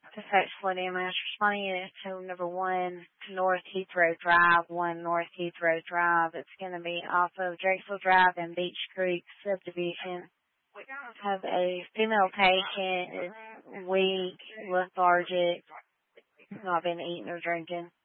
Dispatch Flood EMS responding to number 1 North Heathrow Drive, 1 North Heathrow Drive. It's going to be off of Drakesville Drive and Beach Creek subdivision. We have a female patient, is weak, lethargic, not been eating or drinking.